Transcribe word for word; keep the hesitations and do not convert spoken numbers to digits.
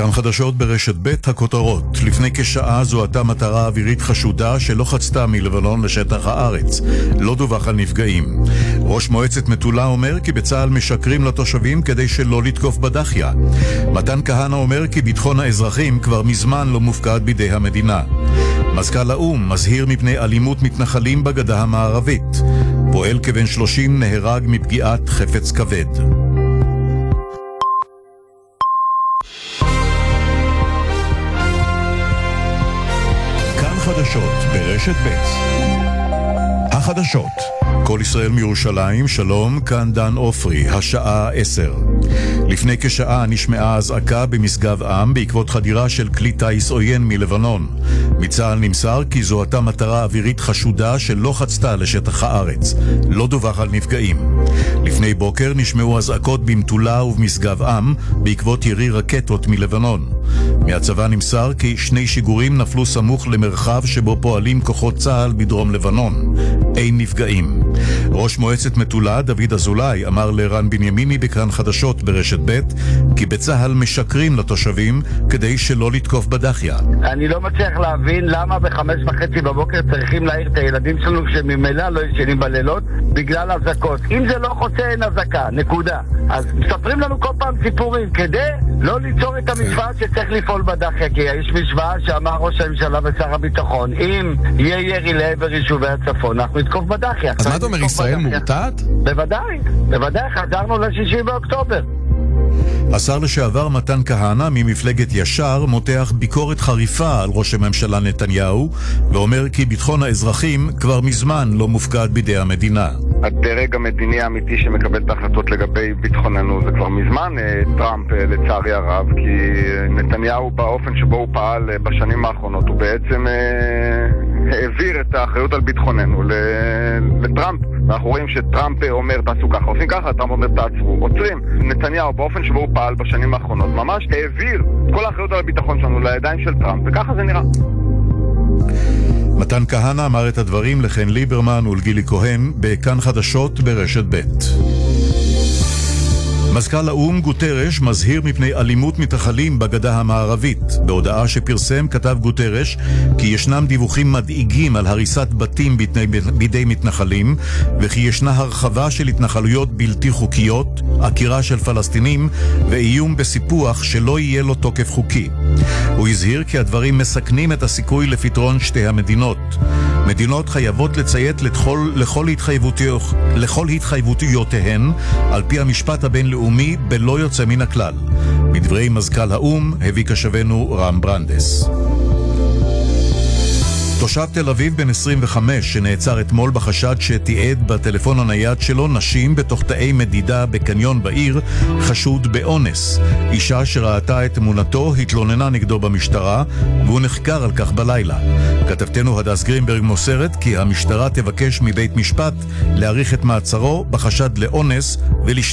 כאן חדשות ברשת ב' הכותרות. לפני כשעה זוהתה מטרה אווירית חשודה שלא חצתה מלבנון לשטח הארץ. לא דווח על נפגעים. ראש מועצת מטולה אומר כי בצה"ל משקרים לתושבים כדי שלא לתקוף בדחיה. מתן כהנא אומר כי ביטחון האזרחים כבר מזמן לא מופקד בידי המדינה. מזכ"ל האו"ם מזהיר מפני אלימות מתנחלים בגדה המערבית. פועל כבן שלושים נהרג מפגיעת חפץ כבד. חדשות ברשת ב'. החדשות. כל ישראל מירושלים, שלום, כאן דן אופרי, השעה עשר. לפני כשעה נשמעה אזעקה במשגב עם בעקבות חדירה של כלי טייס עוין מלבנון. מצה"ל נמסר כי זוהתה מטרה אווירית חשודה שלא חצתה לשטח הארץ. לא דווח על נפגעים. לפני בוקר נשמעו אזעקות במטולה ובמשגב עם בעקבות ירי רקטות מלבנון. מהצבא נמסר כי שני שיגורים נפלו סמוך למרחב שבו פועלים כוחות צה"ל בדרום לבנון. אין נפגעים. ראש מועצת מטולה דוד אזולאי אמר לרן בנימיני בכאן חדשות ברשת ב' כי בצה"ל משקרים לתושבים כדי שלא לתקוף בדחיה. אני לא מצליח להבין למה בחמש וחצי בבוקר צריכים להעיר את הילדים שלנו שממילא לא ישנים בלילות בגלל אזעקות. אם זה לא חוצה אין אזעקה, נקודה. אז מספרים לנו כל פעם סיפורים כדי לא ליצור את המשוואה שצריך לפעול בדחיה, כי יש משוואה שאמר ראש הממשלה ושר הביטחון, אם יהיה ירי לעבר יישובי הצפון אנחנו נתקוף בדחיה. אז מה אתה אומר, ישראל מורתעת? בוודאי, בוודאי, חזרנו לשישי באוקטובר. השר לשעבר מתן כהנא ממפלגת ישר מותח ביקורת חריפה על ראש הממשלה נתניהו ואומר כי ביטחון האזרחים כבר מזמן לא מופקד בידי המדינה. הדרג המדיני האמיתי שמקבל את ההחלטות לגבי ביטחוננו זה כבר מזמן טראמפ, לצערי הרב, כי נתניהו באופן שבו הוא פעל בשנים האחרונות הוא בעצם העביר את האחריות על ביטחוננו לטראמפ. ואנחנו רואים שטראמפ אומר תעשו ככה, עושים ככה, טראמפ אומר תעצרו, עוצרים. נתניהו באופן שבו הוא פעל בשנים האחרונות ממש העביר את כל האחריות על הביטחון שלנו לידיים של טראמפ, וככה זה נראה. מתן כהנא אמר את הדברים לחן ליברמן ולגילי כהן בכאן חדשות ברשת ב'. מזכ"ל האו"ם גוטרש מזהיר מפני אלימות מתנחלים בגדה המערבית. בהודעה שפרסם כתב גוטרש כי ישנם דיווחים מדאיגים על הריסת בתים בידי מתנחלים וכי ישנה הרחבה של התנחלויות בלתי חוקיות, עקירה של פלסטינים ואיום בסיפוח שלא יהיה לו תוקף חוקי. הוא הזהיר כי הדברים מסכנים את הסיכוי לפתרון שתי המדינות. מדינות חייבות לציית לכל, לכל, התחייבותיות, לכל התחייבויותיהן על פי המשפט הבינלאומי בלא יוצא מן הכלל. מדברי מזכ"ל האו"ם הביא כשבנו רם ברנדס. תושב תל אביב בן עשרים וחמש שנעצר אתמול בחשד שתיעד בטלפון הנייד שלו נשים בתוך תאי מדידה בקניון בעיר חשוד באונס. אישה שראתה את תמונתו התלוננה נגדו במשטרה והוא נחקר על כך בלילה. כתבתנו הדס גרינברג מוסרת כי המשטרה תבקש מבית משפט להאריך את מעצרו בחשד לאונס ולשתות